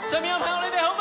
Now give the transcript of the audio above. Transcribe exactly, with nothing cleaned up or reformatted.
上面有朋友你哋好。